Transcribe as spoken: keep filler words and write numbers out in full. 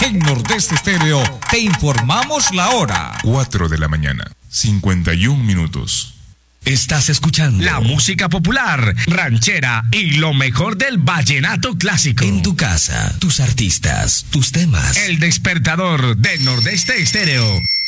En Nordeste Estéreo te informamos la hora. cuatro de la mañana, cincuenta y un minutos. Estás escuchando la música popular, ranchera y lo mejor del vallenato clásico. En tu casa, tus artistas, tus temas. El despertador de Nordeste Estéreo.